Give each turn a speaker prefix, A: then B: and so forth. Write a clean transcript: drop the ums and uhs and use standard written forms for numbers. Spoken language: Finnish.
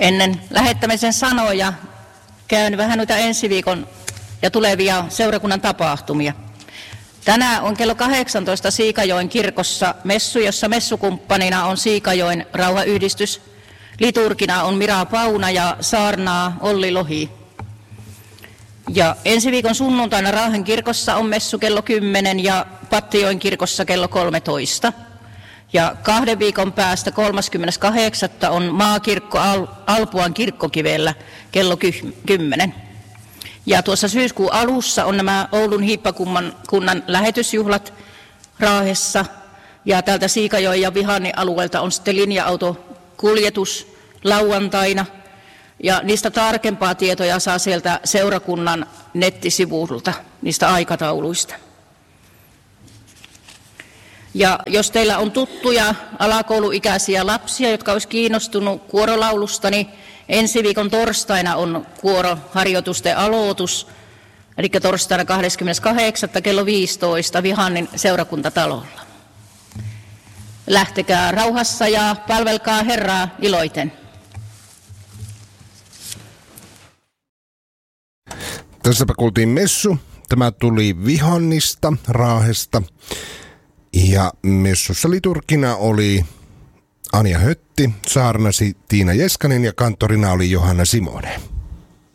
A: Ennen lähettämisen sanoja käyn vähän noita ensi viikon ja tulevia seurakunnan tapahtumia. Tänään on kello 18 Siikajoen kirkossa messu, jossa messukumppanina on Siikajoen rauhayhdistys. Liturgina on Mira Pauna ja saarnaa Olli Lohi. Ja ensi viikon sunnuntaina Raahen kirkossa on messu kello 10 ja Pattijoen kirkossa kello 13. Ja 2 viikon päästä 38. on maakirkko Alpuan kirkkokivellä kello 10. Ja tuossa syyskuun alussa on nämä Oulun hiippakunnan lähetysjuhlat Raahessa. Ja täältä Siikajoen ja Vihannin alueelta on sitten linja-autokuljetus lauantaina. Ja niistä tarkempaa tietoja saa sieltä seurakunnan nettisivulta, niistä aikatauluista. Ja jos teillä on tuttuja alakouluikäisiä lapsia, jotka olisi kiinnostunut kuorolaulusta, niin ensi viikon torstaina on kuoroharjoitusten aloitus, eli torstaina 28. kello 15 Vihannin seurakuntatalolla. Lähtekää rauhassa ja palvelkaa Herraa iloiten.
B: Tässäpä kuultiin messu. Tämä tuli Vihannista, Raahesta. Ja messussa liturgina oli Anja Hötti, saarnasi Tiina Jeskanen ja kanttorina oli Johanna Simone.